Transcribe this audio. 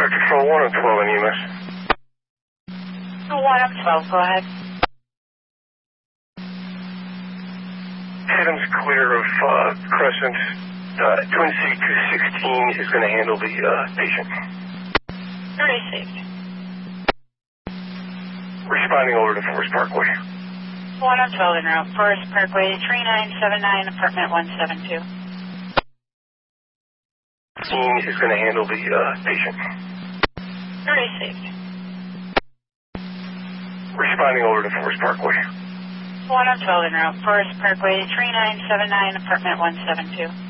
Dr. Phil, 1 and 12 in EMS. 1 of 12, go ahead. Adam's clear of Crescent. Twin City 216 is going to handle the patient. Received. Responding over to Forest Parkway. 1 of 12 en route. Forest Parkway, 3979, apartment 172. Is going to handle the patient. Received. Responding over to Forest Parkway. 1 of 12 en route. Forest Parkway, 3979, apartment 172.